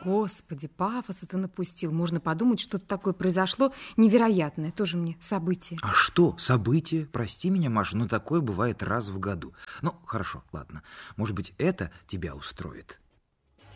Господи, пафоса ты напустил. Можно подумать, что-то такое произошло невероятное. Тоже мне событие. А что событие? Прости меня, Маша, но такое бывает раз в году. Ну, хорошо, ладно. Может быть, это тебя устроит?